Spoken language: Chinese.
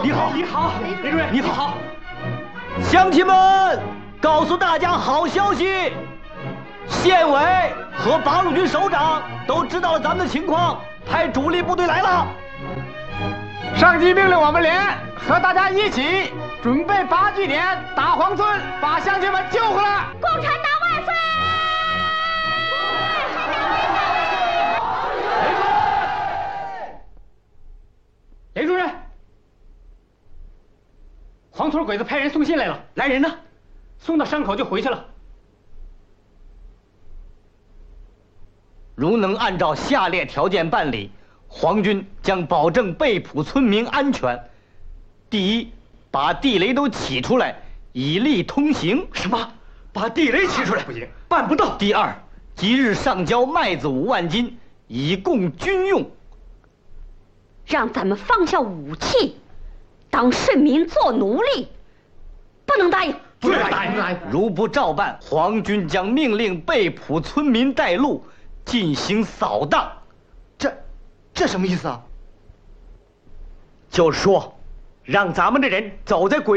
你好， 你好，雷主任， 你好。乡亲们，告诉大家好消息，县委和八路军首长都知道了咱们的情况，派主力部队来了。 上级命令我们连和大家一起准备8几年打黄村，把乡亲们救回来。 共产党万岁！ 雷主任，黄村鬼子派人送信来了，来人呢，送到山口就回去了。 如能按照下列条件办理，皇军将保证被捕村民安全。第一，把地雷都起出来，以利通行。什么？把地雷起出来？不行，办不到。第二，即日上交麦子5万斤，以供军用。 让咱们放下武器，当顺民做奴隶，不能答应。 不能答应。 如不照办，皇军将命令被捕村民带路，进行扫荡。这什么意思啊？就是说，让咱们的人走在鬼